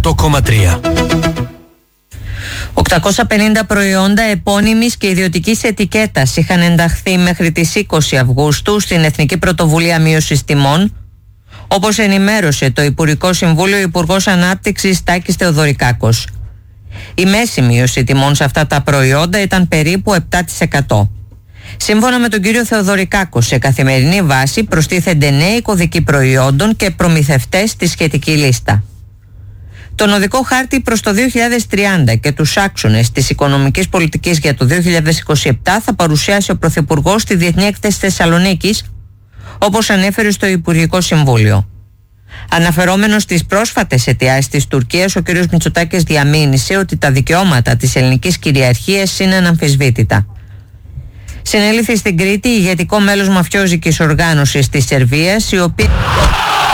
8,3. 850 προϊόντα επώνυμης και ιδιωτικής ετικέτας είχαν ενταχθεί μέχρι τις 20 Αυγούστου στην Εθνική Πρωτοβουλία Μείωσης Τιμών, όπως ενημέρωσε το Υπουργικό Συμβούλιο Υπουργός Ανάπτυξης Τάκης Θεοδωρικάκος. Η μέση μείωση τιμών σε αυτά τα προϊόντα ήταν περίπου 7%. Σύμφωνα με τον κύριο Θεοδωρικάκο, σε καθημερινή βάση προστίθενται νέοι κωδικοί προϊόντων και προμηθευτές στη σχετική λίστα. Τον οδικό χάρτη προς το 2030 και τους άξονες της οικονομικής πολιτικής για το 2027 θα παρουσιάσει ο Πρωθυπουργός στη Διεθνή Έκθεση Θεσσαλονίκης, όπως ανέφερε στο Υπουργικό Συμβούλιο. Αναφερόμενος στις πρόσφατες αιτιάσεις της Τουρκίας, ο κ. Μητσοτάκης διαμήνυσε ότι τα δικαιώματα της ελληνικής κυριαρχίας είναι αναμφισβήτητα. Συνέληφθη στην Κρήτη ηγετικό μέλος μαφιόζικης οργάνωσης της Σερβίας, η οποία